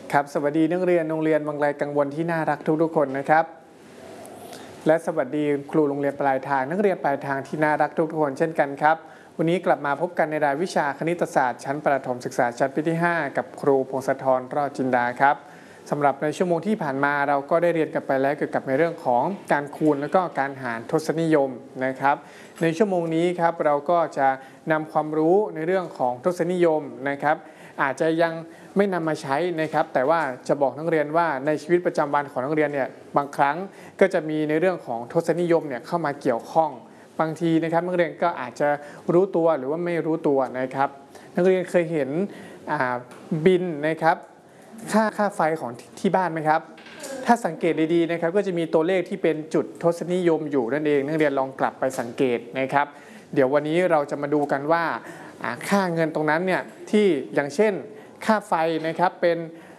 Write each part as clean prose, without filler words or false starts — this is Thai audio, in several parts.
ครับสวัสดีนักเรียนโรงเรียนวังไกลกังวลที่น่ารักทุกคนนะครับและสวัสดีครูโรงเรียนปลายทางนักเรียนปลายทางที่น่ารักทุกคนเช่นกันครับวันนี้กลับมาพบกันในรายวิชาคณิตศาสตร์ชั้นประถมศึกษาชั้นปีที่ 5กับครูพงศธร รอดจินดาครับสำหรับในชั่วโมงที่ผ่านมาเราก็ได้เรียนกันไปแล้วเกี่ยวกับในเรื่องของการคูณและก็การหารทศนิยมนะครับในชั่วโมงนี้ครับเราก็จะนำความรู้ในเรื่องของทศนิยมนะครับอาจจะยังไม่นำมาใช้นะครับแต่ว่าจะบอกนักเรียนว่าในชีวิตประจำวันของนักเรียนเนี่ยบางครั้งก็จะมีในเรื่องของทศนิยมเนี่ยเข้ามาเกี่ยวข้องบางทีนะครับนักเรียนก็อาจจะรู้ตัวหรือว่าไม่รู้ตัวนะครับนักเรียนเคยเห็นบินนะครับค่าไฟของที่บ้านไหมครับถ้าสังเกตดีๆนะครับก็จะมีตัวเลขที่เป็นจุดทศนิยมอยู่นั่นเองนักเรียนลองกลับไปสังเกตนะครับเดี๋ยววันนี้เราจะมาดูกันว่าค่าเงินตรงนั้นเนี่ยที่อย่างเช่นค่าไฟนะครับเป็น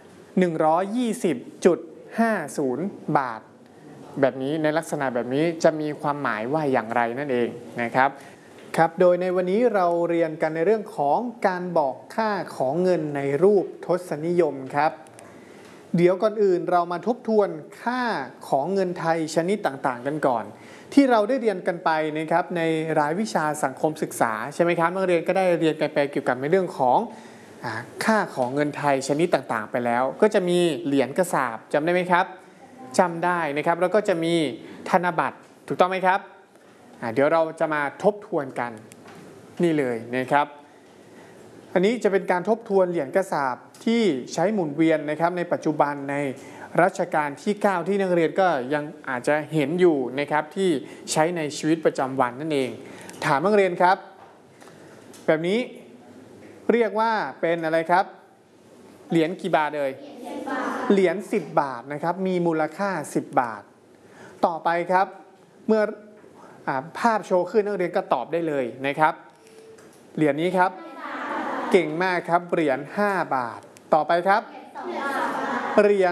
120.50 บาทแบบนี้ในลักษณะแบบนี้จะมีความหมายว่าอย่างไรนั่นเองนะครับครับโดยในวันนี้เราเรียนกันในเรื่องของการบอกค่าของเงินในรูปทศนิยมครับเดี๋ยวก่อนอื่นเรามาทบทวนค่าของเงินไทยชนิดต่างๆกันก่อนที่เราได้เรียนกันไปนะครับในรายวิชาสังคมศึกษาใช่ไหมครับนักเรียนก็ได้เรียนกันไปเกี่ยวกับในเรื่องของค่าของเงินไทยชนิดต่างๆไปแล้วก็จะมีเหรียญกระสาบจำได้ไหมครับจำได้นะครับแล้วก็จะมีธนบัตรถูกต้องไหมครับเดี๋ยวเราจะมาทบทวนกันนี่เลยนะครับอันนี้จะเป็นการทบทวนเหรียญกระสาบที่ใช้หมุนเวียนนะครับในปัจจุบันในรัชกาลที่ 9ที่นักเรียนก็ยังอาจจะเห็นอยู่นะครับที่ใช้ในชีวิตประจำวันนั่นเองถามนักเรียนครับแบบนี้เรียกว่าเป็นอะไรครับเหรียญกี่บาทเลยเหรียญ10 บาทนะครับมีมูลค่า10 บาทต่อไปครับเมื่อภาพโชว์ขึ้นนักเรียนก็ตอบได้เลยนะครับเหรียญนี้ครับเก่งมากครับเหรียญ5 บาทต่อไปครับเหรียญ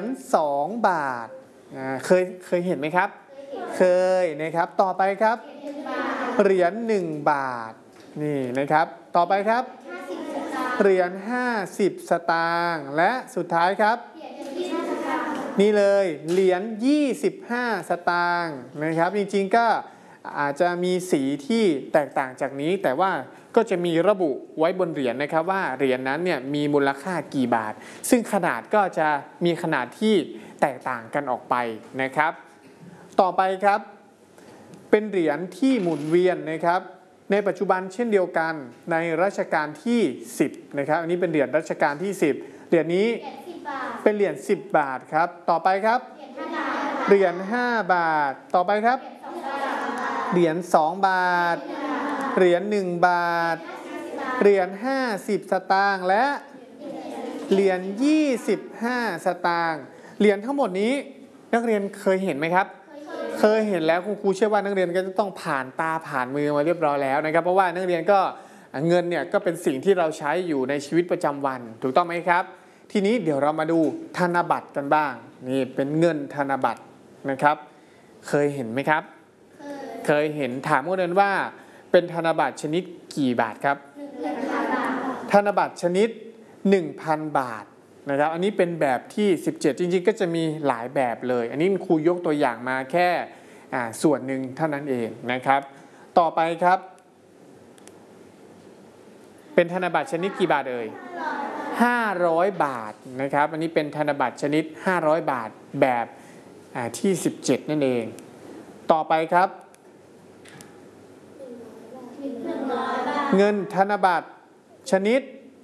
2 บาทเคยเห็นไหมครับเคยนะครับต่อไปครับเหรียญ1 บาทนี่นะครับต่อไปครับเหรียญ50 สตางค์และสุดท้ายครับนี่เลยเหรียญ25 สตางค์นะครับจริงๆก็อาจจะมีสีที่แตกต่างจากนี้แต่ว่าก็จะมีระบุไว้บนเหรียญนะครับว่าเหรียญนั้นเนี่ยมีมูลค่ากี่บาทซึ่งขนาดก็จะมีขนาดที่แตกต่างกันออกไปนะครับต่อไปครับเป็นเหรียญที่หมุนเวียนนะครับในปัจจุบันเช่นเดียวกันในรัชกาลที่10นะครับอันนี้เป็นเหรียญรัชกาลที่10เหรียญนี้เป็นเหรียญ10 บาทครับต่อไปครับเหรียญ5 บาทต่อไปครับเหรียญ2 บาทเหรียญ1 บาทเหรียญ50 สตางค์และเหรียญ25 สตางค์เหรียญทั้งหมดนี้นักเรียนเคยเห็นไหมครับเคยเห็นแล้วคุณครูเชื่อว่านักเรียนก็จะต้องผ่านตาผ่านมือมาเรียบร้อยแล้วนะครับเพราะว่านักเรียนก็เงินเนี่ยก็เป็นสิ่งที่เราใช้อยู่ในชีวิตประจำวันถูกต้องไหมครับทีนี้เดี๋ยวเรามาดูธนบัตรกันบ้างนี่เป็นเงินธนบัตรนะครับเคยเห็นไหมครับเคยเห็นถามนักเรียนว่าเป็นธนบัตรชนิดกี่บาทครับธนบัตรชนิด 1,000 บาทนะครับอันนี้เป็นแบบที่17จริงๆก็จะมีหลายแบบเลยอันนี้ครูยกตัวอย่างมาแค่ส่วนหนึ่งเท่านั้นเองนะครับต่อไปครับเป็นธนบัตรชนิดกี่บาทเอ่ย500 บาทนะครับอันนี้เป็นธนบัตรชนิด500 บาทแบบที่17นั่นเองต่อไปครับเงินธนบัตรชนิด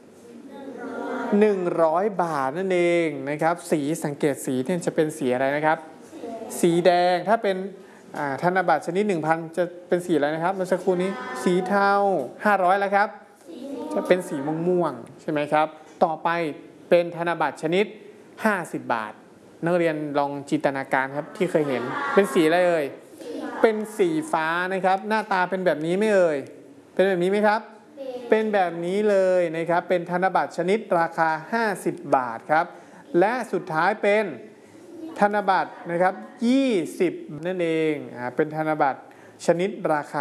100 บาทนั่นเองนะครับสีสังเกตสีเนี่ยจะเป็นสีอะไรนะครับสีแดงถ้าเป็นธนบัตรชนิด 1,000 จะเป็นสีอะไรนะครับเมื่อสักครู่นี้สีเทา500แล้วครับจะเป็นสีม่วงๆใช่ไหมครับต่อไปเป็นธนบัตรชนิด50 บาทนักเรียนลองจินตนาการครับที่เคยเห็นเป็นสีอะไรเอ่ยเป็นสีฟ้านะครับหน้าตาเป็นแบบนี้ไหมเอ่ยเป็นแบบนี้ไหมครับเป็นแบบนี้เลยนะครับเป็นธนบัตรชนิดราคา50 บาทครับและสุดท้ายเป็นธนบัตรนะครับ20นั่นเองเป็นธนบัตรชนิดราคา